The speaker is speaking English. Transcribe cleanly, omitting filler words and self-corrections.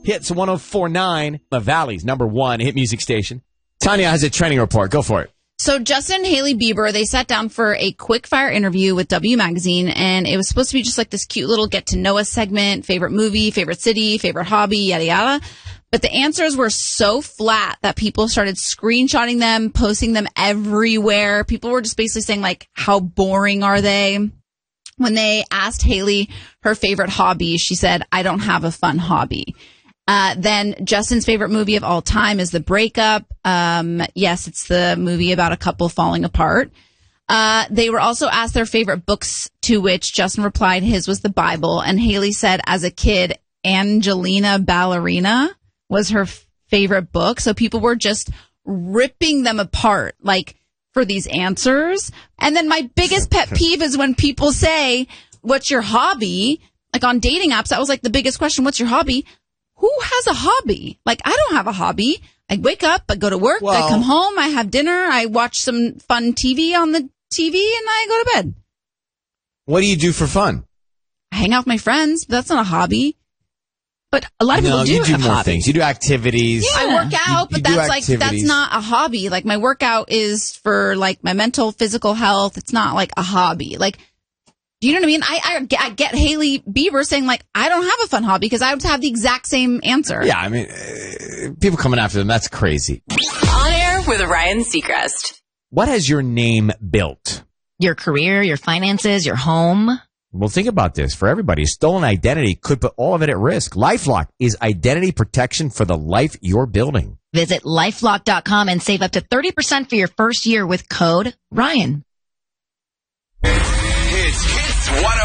Hits 104.9, the Valley's #1 hit music station. Tanya has a trending report. Go for it. So Justin and Hailey Bieber, they sat down for a quick fire interview with W Magazine, and it was supposed to be just like this cute little get to know us segment, favorite movie, favorite city, favorite hobby, yada yada. But the answers were so flat that people started screenshotting them, posting them everywhere. People were just basically saying like, how boring are they? When they asked Hailey her favorite hobby, she said, I don't have a fun hobby. Then Justin's favorite movie of all time is The Breakup. Yes, it's the movie about a couple falling apart. They were also asked their favorite books, to which Justin replied his was the Bible. And Hailey said as a kid, Angelina Ballerina was her favorite book. So people were just ripping them apart, like, for these answers. And then my biggest pet peeve is when people say, what's your hobby? Like on dating apps, that was like the biggest question. What's your hobby? Who has a hobby? Like, I don't have a hobby. I wake up, I go to work, I come home, I have dinner, I watch some fun TV on the TV, and I go to bed. What do you do for fun? I hang out with my friends, but that's not a hobby. But a lot of people do have more hobbies. things. You do activities. Yeah. I work out, but that's not a hobby. Like, my workout is for like my mental, physical health. It's not like a hobby. Like, do you know what I mean? I get Hailey Bieber saying like, I don't have a fun hobby, because I would have the exact same answer. Yeah, I mean, people coming after them, that's crazy. On Air with Ryan Seacrest. What has your name built? Your career, your finances, your home. Well, think about this. For everybody, a stolen identity could put all of it at risk. LifeLock is identity protection for the life you're building. Visit LifeLock.com and save up to 30% for your first year with code RYAN. It's Hits 105.